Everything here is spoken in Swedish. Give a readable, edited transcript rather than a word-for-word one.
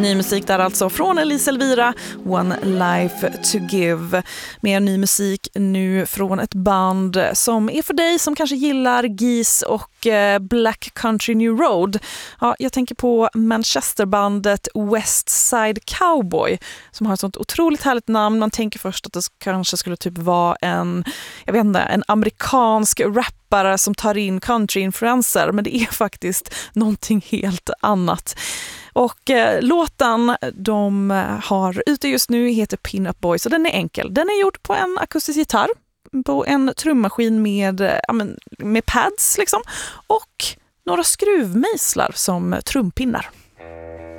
Ny musik där alltså från Elisa Elvira, One Life to Give. Mer ny musik nu från ett band som är för dig som kanske gillar Geese och Black Country New Road. Ja, jag tänker på Manchesterbandet West Side Cowboy som har ett sånt otroligt härligt namn. Man tänker först att det kanske skulle typ vara en amerikansk rappare som tar in country-influencer, men det är faktiskt någonting helt annat. Och låten de har ute just nu heter Pin Up Boys och den är enkel. Den är gjord på en akustisk gitarr, på en trummaskin med pads liksom, och några skruvmejslar som trumpinnar.